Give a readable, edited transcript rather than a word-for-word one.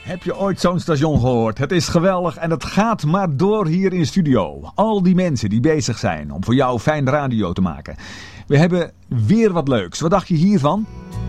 Heb je ooit zo'n station gehoord? Het is geweldig en het gaat maar door hier in de studio. Al die mensen die bezig zijn om voor jou fijn radio te maken. We hebben weer wat leuks. Wat dacht je hiervan?